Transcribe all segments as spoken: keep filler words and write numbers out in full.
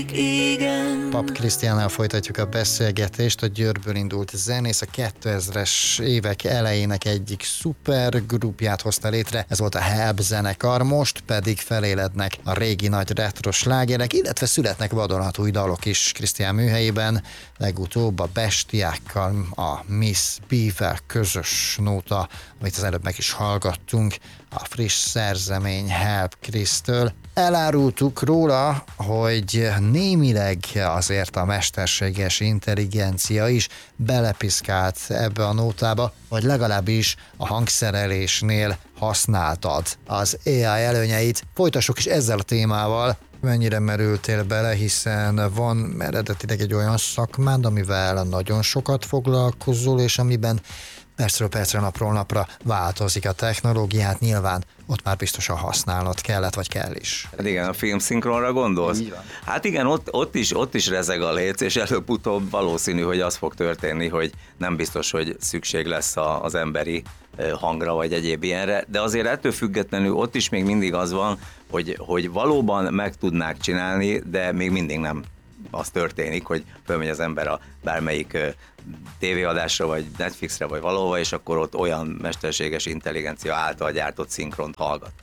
Igen. Pap Krisztiánnal folytatjuk a beszélgetést. A Győrből indult zenész a kétezres évek elejének egyik szupergrupját hozta létre. Ez volt a Help zenekar, most pedig felélednek a régi nagy retro slágerek, illetve születnek vadonatúj dalok is Krisztián műhelyében. Legutóbb a Bestiákkal, a Miss B-vel közös nóta, amit az előbb meg is hallgattunk, a friss szerzemény Help Krisztől. Elárultuk róla, hogy némileg azért a mesterséges intelligencia is belepiszkált ebbe a nótába, vagy legalábbis a hangszerelésnél használtad az á i előnyeit. Folytassuk is ezzel a témával. Mennyire merültél bele, hiszen van eredetileg egy olyan szakmád, amivel nagyon sokat foglalkozol, és amiben percről percre, napról napra változik a technológiát, nyilván ott már biztosan használnod kellett, vagy kell is. Hát igen, a filmszinkronra gondolsz? Így van. Hát igen, ott, ott, is, ott is rezeg a léc, és előbb-utóbb valószínű, hogy az fog történni, hogy nem biztos, hogy szükség lesz a, az emberi hangra, vagy egyéb ilyenre, de azért ettől függetlenül ott is még mindig az van, hogy, hogy valóban meg tudnák csinálni, de még mindig nem az történik, hogy fölmegy az ember a bármelyik tévéadásra, vagy Netflixre, vagy valahova, és akkor ott olyan mesterséges intelligencia által gyártott szinkront hallgat.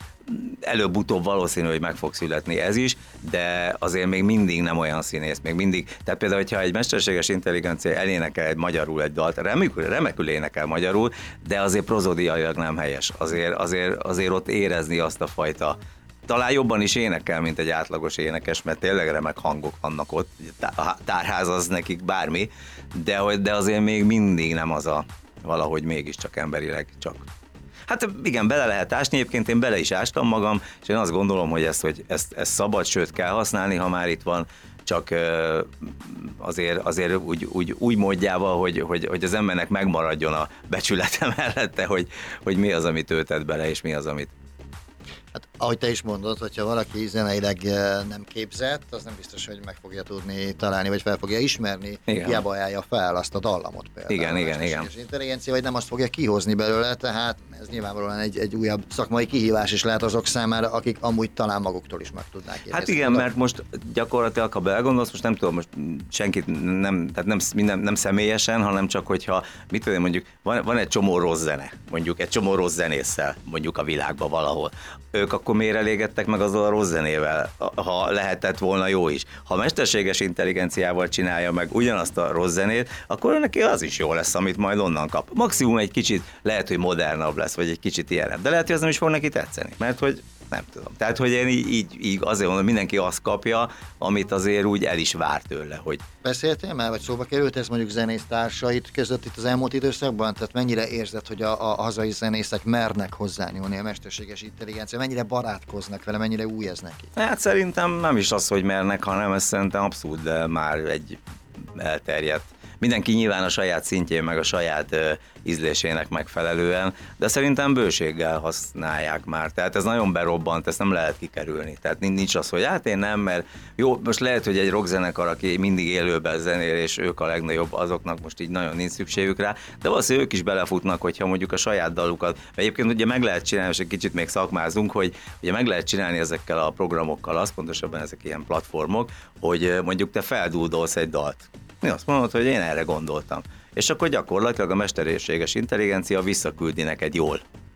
Előbb-utóbb valószínű, hogy meg fog születni ez is, de azért még mindig nem olyan színész, még mindig. Tehát például, hogyha egy mesterséges intelligencia elénekel egy magyarul egy dalt, remekül, remekül énekel magyarul, de azért prozódiailag nem helyes. Azért, azért, azért ott érezni azt a fajta, talán jobban is énekel, mint egy átlagos énekes, mert tényleg remek hangok vannak ott, a tárház az nekik bármi, de, de azért még mindig nem az a, valahogy mégiscsak emberileg csak. Hát igen, bele lehet ásni, egyébként én bele is ástam magam, és én azt gondolom, hogy ezt, hogy ezt, ezt szabad, sőt kell használni, ha már itt van, csak azért, azért úgy, úgy, úgy módjával, hogy, hogy, hogy az embernek megmaradjon a becsülete mellette, hogy, hogy mi az, amit ő tett bele, és mi az, amit. Hát, ahogy te is mondod, hogyha valaki zeneileg nem képzett, az nem biztos, hogy meg fogja tudni találni, vagy fel fogja ismerni, igen. Hiába ajánlja fel azt a dallamot például. Igen, igen, igen. Intelligencia, vagy nem azt fogja kihozni belőle, tehát ez nyilvánvalóan egy, egy újabb szakmai kihívás is lehet azok számára, akik amúgy talán maguktól is meg tudnák érni. Hát igen, mert most gyakorlatilag, ha belegondolsz, most nem tudom, most senkit nem, tehát nem, minden, nem személyesen, hanem csak, hogyha, mit tudom, mondjuk van, van egy csomó rossz zene, mondjuk egy csomó rossz zenésszel, mondjuk a világban valahol. Ők akkor miért elégedtek meg azzal a rossz zenével, ha lehetett volna jó is. Ha mesterséges intelligenciával csinálja meg ugyanazt a rossz zenét, akkor neki az is jó lesz, amit majd onnan kap. Maximum egy kicsit lehet, hogy modernabb lesz, vagy egy kicsit ilyenebb, de lehet, hogy az nem is fog neki tetszeni, mert hogy nem tudom. Tehát, hogy én így, így, így azért mondom, mindenki azt kapja, amit azért úgy el is vár tőle, hogy... Beszéltél már, vagy szóba került ez mondjuk zenésztársait között itt az elmúlt időszakban? Tehát mennyire érzed, hogy a, a hazai zenészek mernek hozzányúlni a mesterséges intelligencia, mennyire barátkoznak vele, mennyire új ez neki? Hát szerintem nem is az, hogy mernek, hanem ez szerintem abszolút, de már egy elterjedt. Mindenki nyilván a saját szintjén, meg a saját uh, ízlésének megfelelően, de szerintem bőséggel használják már. Tehát ez nagyon berobbant, ezt nem lehet kikerülni. Tehát nincs az, hogy hát én nem, mert jó, most lehet, hogy egy rockzenekar, aki mindig élőben zenél, és ők a legnagyobb, azoknak most így nagyon nincs szükségük rá, de valószínűleg ők is belefutnak, hogyha mondjuk a saját dalukat. Egyébként ugye meg lehet csinálni, és egy kicsit még szakmázunk, hogy ugye meg lehet csinálni ezekkel a programokkal, az pontosabban ezek ilyen platformok, hogy mondjuk te feldúldolsz egy dalt. Mi azt mondod, hogy én erre gondoltam. És akkor gyakorlatilag a mesterséges intelligencia visszaküldi neked jól.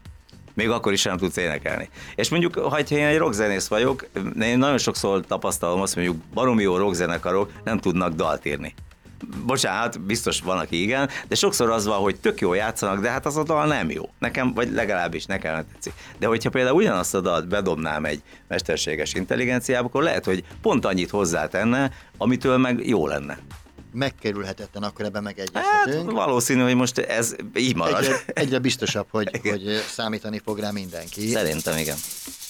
Még akkor is nem tudsz énekelni. És mondjuk, ha én egy rockzenész vagyok, én nagyon sokszor tapasztalom azt, mondjuk baromi jó rockzenekarok nem tudnak dalt írni. Bocsánat, biztos van, aki igen, de sokszor az van, hogy tök jól játszanak, de hát az a dal nem jó. Nekem, vagy legalábbis nekem nem tetszik. De hogyha például ugyanazt a dalt bedobnám egy mesterséges intelligenciába, akkor lehet, hogy pont annyit hozzátenne, amitől meg jó lenne. Megkerülhetetlen, akkor ebben megegyezhetünk. Hát valószínű, hogy most ez így marad. Egyre, egyre biztosabb, hogy, hogy számítani fog rá mindenki. Szerintem igen.